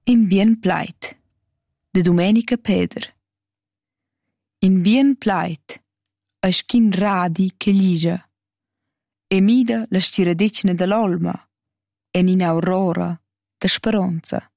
In bien plait de Domenica Peder. In bien plait a schin radi che gligia e mida la stiradetgna dall'olma en in aurora da speronza.